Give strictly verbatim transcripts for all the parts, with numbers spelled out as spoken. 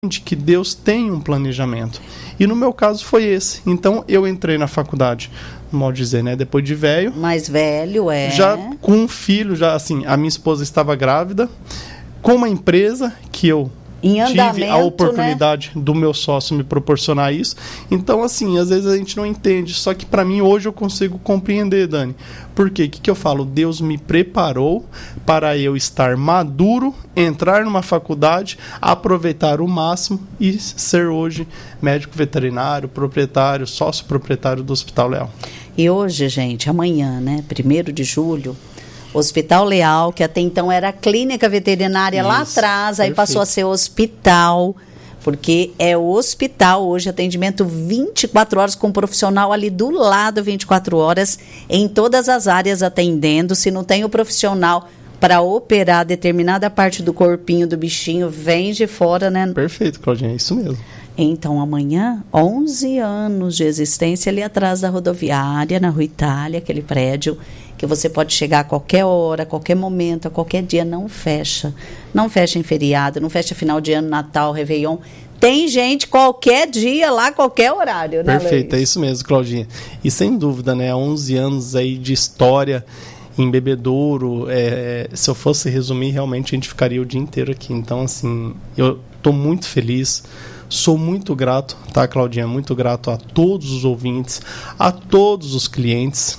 que Deus tem um planejamento. E no meu caso foi esse. Então eu entrei na faculdade, mal dizer, né? Depois de velho. Mais velho, é. Já com um filho, já assim, a minha esposa estava grávida, com uma empresa que eu em andamento, tive a oportunidade, né, do meu sócio me proporcionar isso. Então, assim, às vezes a gente não entende. Só que para mim hoje eu consigo compreender, Dani. Por quê? O que, que eu falo? Deus me preparou para eu estar maduro, entrar numa faculdade, aproveitar o máximo e ser hoje médico veterinário, proprietário, sócio proprietário do Hospital Leal. E hoje, gente, amanhã, né, primeiro de julho, Hospital Leal, que até então era clínica veterinária. Isso, lá atrás, aí perfeito. Passou a ser hospital, porque é hospital hoje, atendimento vinte e quatro horas com um profissional ali do lado, vinte e quatro horas, em todas as áreas atendendo. Se não tem o profissional para operar determinada parte do corpinho do bichinho, vem de fora, né? Perfeito, Claudinha, é isso mesmo. Então, amanhã, onze anos de existência ali atrás da rodoviária, na Rua Itália, aquele prédio que você pode chegar a qualquer hora, a qualquer momento, a qualquer dia, não fecha. Não fecha em feriado, não fecha final de ano, Natal, Réveillon. Tem gente qualquer dia lá, qualquer horário, né, perfeito, Luiz? É isso mesmo, Claudinha. E sem dúvida, né, onze anos aí de história em Bebedouro. É, se eu fosse resumir, realmente a gente ficaria o dia inteiro aqui. Então, assim, eu estou muito feliz. Sou muito grato, tá, Claudinha? Muito grato a todos os ouvintes, a todos os clientes.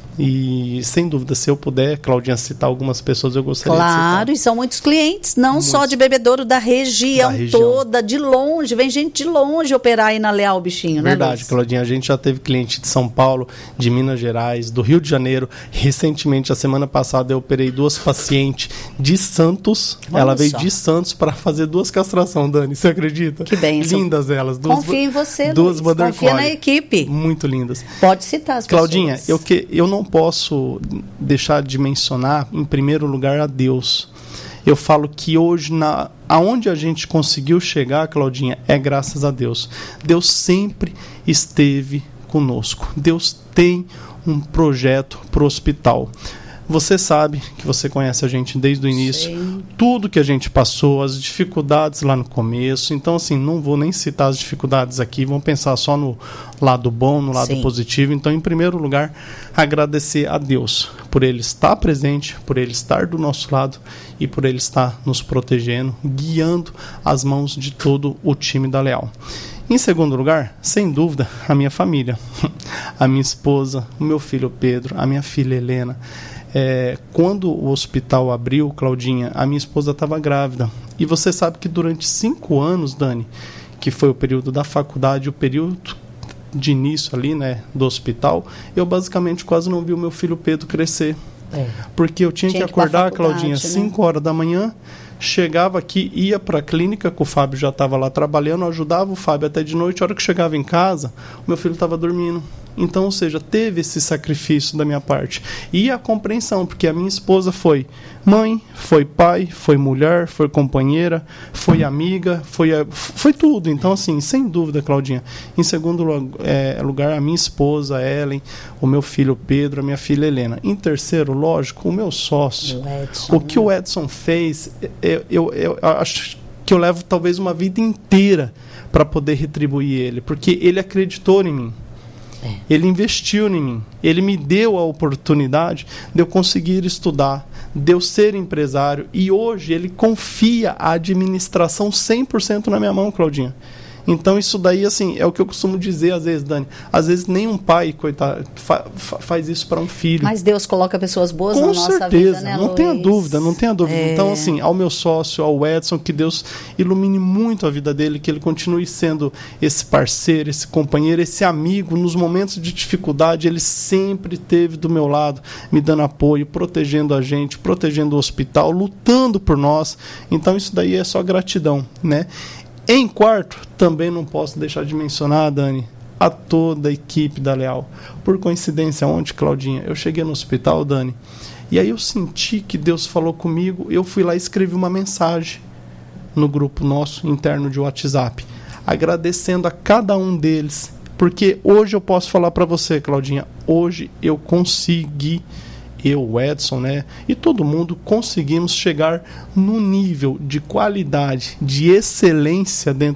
E, sem dúvida, se eu puder, Claudinha, citar algumas pessoas, eu gostaria claro, de citar. Claro, e são muitos clientes, não muitos. Só de Bebedouro, da região, da região toda, de longe. Vem gente de longe operar aí na Leal Bichinho, né, verdade, Luiz? Claudinha, a gente já teve cliente de São Paulo, de Minas Gerais, do Rio de Janeiro. Recentemente, a semana passada, eu operei duas pacientes de Santos. Olha Ela veio só. de Santos para fazer duas castrações, Dani, você acredita? Que bênção. Lindas elas. Duas, confia em você, duas Luiz. Confia na equipe. Muito lindas. Pode citar as Claudinha, pessoas. eu, que, eu não posso deixar de mencionar, em primeiro lugar, a Deus. Eu falo que hoje, na, aonde a gente conseguiu chegar, Claudinha, é graças a Deus. Deus sempre esteve conosco. Deus tem um projeto para o hospital. Você sabe que você conhece a gente desde o início, Sim. tudo que a gente passou, as dificuldades lá no começo. Então, assim, não vou nem citar as dificuldades aqui, vamos pensar só no lado bom, no lado Sim. positivo. Então, em primeiro lugar, agradecer a Deus por Ele estar presente, por Ele estar do nosso lado e por Ele estar nos protegendo, guiando as mãos de todo o time da Leal. Em segundo lugar, sem dúvida, a minha família, a minha esposa, o meu filho Pedro, a minha filha Helena. É, quando o hospital abriu, Claudinha, a minha esposa estava grávida. E você sabe que durante cinco anos, Dani, que foi o período da faculdade, o período de início ali, né, do hospital, eu basicamente quase não vi o meu filho Pedro crescer. É. Porque eu tinha, tinha que acordar, Claudinha, cinco horas da manhã, chegava aqui, ia para a clínica, que o Fábio já estava lá trabalhando, ajudava o Fábio até de noite. A hora que chegava em casa, o meu filho estava dormindo. Então, ou seja, teve esse sacrifício da minha parte. E a compreensão, porque a minha esposa foi mãe, foi pai, foi mulher, foi companheira, foi amiga, foi, foi tudo. Então, assim, sem dúvida, Claudinha. Em segundo é, lugar, a minha esposa, Ellen, o meu filho Pedro, a minha filha Helena. Em terceiro, lógico, o meu sócio. O, Edson, o que né? o Edson fez, eu, eu, eu acho que eu levo talvez uma vida inteira para poder retribuir ele, porque ele acreditou em mim. É. Ele investiu em mim, ele me deu a oportunidade de eu conseguir estudar, de eu ser empresário, e hoje ele confia a administração cem por cento na minha mão, Claudinha. Então isso daí, assim, é o que eu costumo dizer às vezes, Dani. Às vezes nenhum pai, coitado, fa- fa- faz isso para um filho. Mas Deus coloca pessoas boas Com na nossa certeza, vida, né, não Luiz? tenha dúvida, não tenha dúvida. É. Então, assim, ao meu sócio, ao Edson, que Deus ilumine muito a vida dele, que ele continue sendo esse parceiro, esse companheiro, esse amigo. Nos momentos de dificuldade, ele sempre esteve do meu lado, me dando apoio, protegendo a gente, protegendo o hospital, lutando por nós. Então, isso daí é só gratidão, né? Em quarto, também não posso deixar de mencionar, Dani, a toda a equipe da Leal. Por coincidência, ontem, Claudinha, eu cheguei no hospital, Dani, e aí eu senti que Deus falou comigo, eu fui lá e escrevi uma mensagem no grupo nosso interno de WhatsApp, agradecendo a cada um deles, porque hoje eu posso falar para você, Claudinha, hoje eu consegui eu, o Edson, né, e todo mundo conseguimos chegar no nível de qualidade, de excelência dentro